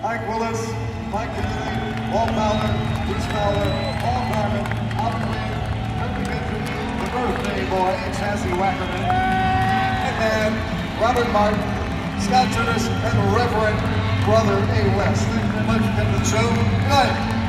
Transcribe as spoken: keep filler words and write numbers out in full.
Ike Willis, Mike Kennedy, Walt Fowler, Bruce Fowler, Paul Garman, Al Quinn, Kirby Benjamin, the birthday boy, Chassie Wackerman, and then Robert Martin, Scott Turtis, and Reverend Brother A. West. Thank you very much for coming to the show. Good night.